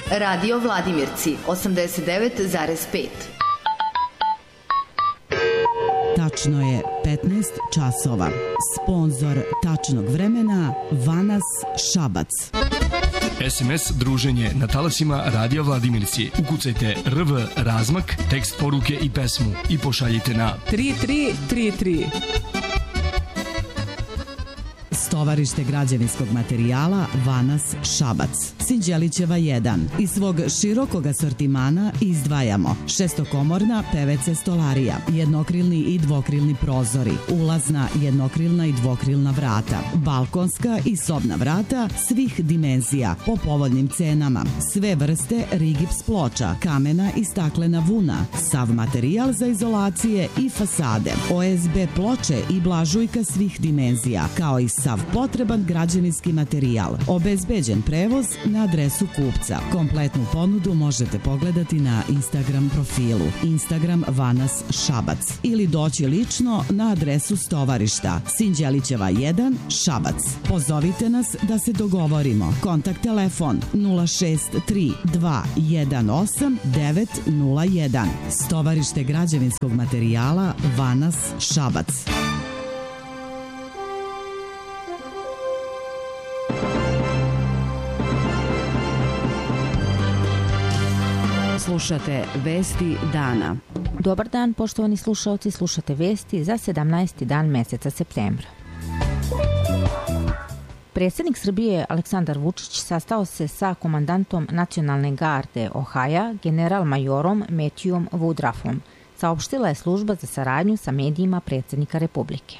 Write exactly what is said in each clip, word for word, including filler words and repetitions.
Radio Vladimirci osamdeset devet zarez pet. Tačno je petnaest časova. Sponzor tačnog vremena Vanas Šabac. es em es druženje na talasima Radio Vladimirci. Ukucajte R V razmak, tekst poruke i pesmu i pošaljite na tri tri tri tri. Stovarište građevinskog materijala Vanas Šabac. Sinđelićeva jedan. Iz svog širokog asortimana izdvajamo šestokomorna P V C stolarija, jednokrilni i dvokrilni prozori, ulazna jednokrilna i dvokrilna vrata, balkonska i sobna vrata svih dimenzija po povoljnim cenama, sve vrste rigips ploča, kamena i staklena vuna, sav materijal za izolacije i fasade, O S B ploče i blažujka svih dimenzija, kao i sav potreban građevinski materijal. Obezbeđen prevoz na adresu kupca. Kompletnu ponudu možete pogledati na Instagram profilu Instagram Vanas Šabac ili doći lično na adresu stovarišta Sinđelićeva jedan Šabac. Pozovite nas da se dogovorimo. Kontakt telefon nula šest tri dva jedan osam devet nula jedan. Stovarište građevinskog materijala Vanas Šabac. Slušate Vesti dana. Dobar dan, poštovani slušaoci, slušate vesti za sedamnaesti dan meseca septembra. Predsjednik Srbije Aleksandar Vučić sastao se sa komandantom nacionalne garde Ohaja, general majorom Matthewom Woodruffom, saopštila je služba za saradnju sa medijima predsjednika Republike.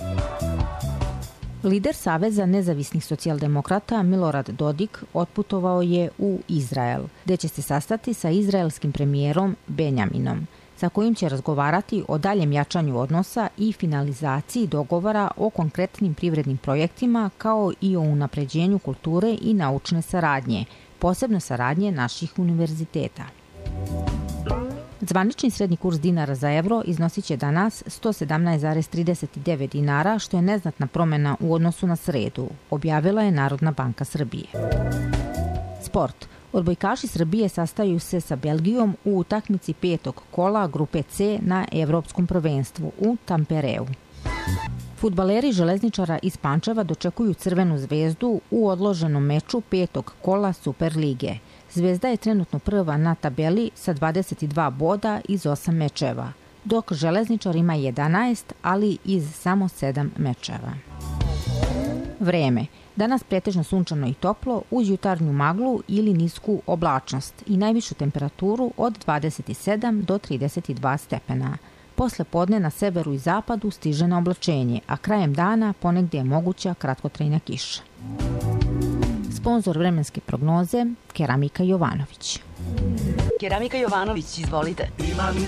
Lider Saveza nezavisnih socijaldemokrata Milorad Dodik otputovao je u Izrael, gde će se sastati sa izraelskim premijerom Benjaminom, sa kojim će razgovarati o daljem jačanju odnosa i finalizaciji dogovora o konkretnim privrednim projektima, kao i o unapređenju kulture i naučne saradnje, posebno saradnje naših univerziteta. Zvanični srednji kurs dinara za evro iznosit će danas sto sedamnaest zarez trideset devet dinara, što je neznatna promjena u odnosu na sredu, objavila je Narodna banka Srbije. Sport. Odbojkaši Srbije sastaju se sa Belgijom u utakmici petog kola grupe C na Evropskom prvenstvu u Tampereu. Fudbaleri Železničara iz Pančeva dočekuju Crvenu zvezdu u odloženom meču petog kola Superlige. Zvezda je trenutno prva na tabeli sa dvadeset dva boda iz osam mečeva, dok Železničar ima jedanaest, ali iz samo sedam mečeva. Vreme. Danas pretežno sunčano i toplo, uz jutarnju maglu ili nisku oblačnost i najvišu temperaturu od dvadeset sedam do trideset dva stepena. Posle podne na severu i zapadu stiže na oblačenje, a krajem dana ponegdje je moguća kratkotrajna kiša. Sponzor vremenske prognoze Keramika Jovanović. Keramika Jovanović, izvolite.